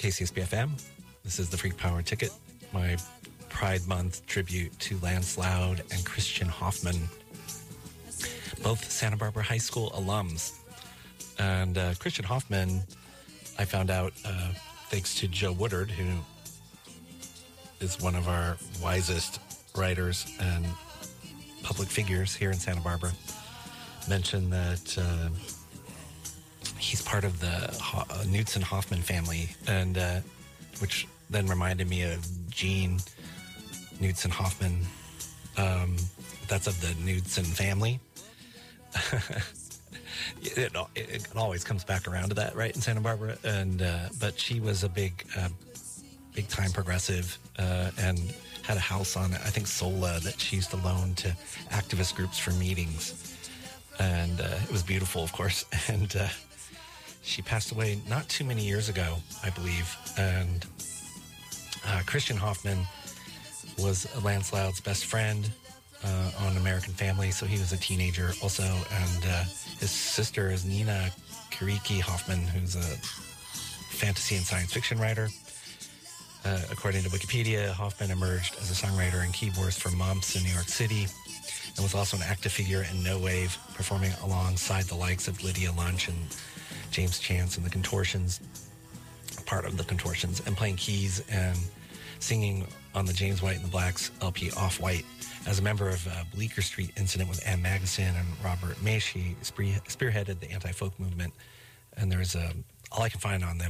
KCSB-FM. This is the Freak Power Ticket, my Pride Month tribute to Lance Loud and Christian Hoffman, both Santa Barbara High School alums. And Christian Hoffman, I found out thanks to Joe Woodard, who is one of our wisest writers and public figures here in Santa Barbara, mentioned that he's part of the Knudsen Hoffman family, and which then reminded me of Gene Knudsen Hoffman. That's of the Knudsen family. It always comes back around to that, right, in Santa Barbara. And but she was a big time progressive and had a house on, I think, Sola, that she used to loan to activist groups for meetings. And it was beautiful, of course. And she passed away not too many years ago, I believe. And Christian Hoffman was Lance Loud's best friend on American Family, so he was a teenager also. And his sister is Nina Kiriki Hoffman, who's a fantasy and science fiction writer. According to Wikipedia, Hoffman emerged as a songwriter and keyboardist for Mumps in New York City, and was also an active figure in No Wave, performing alongside the likes of Lydia Lunch and James Chance and the Contortions, part of the Contortions, and playing keys and singing on the James White and the Blacks LP Off-White. As a member of Bleecker Street Incident with Ann Magnuson and Robert May, she spearheaded the anti-folk movement, and there's all I can find on them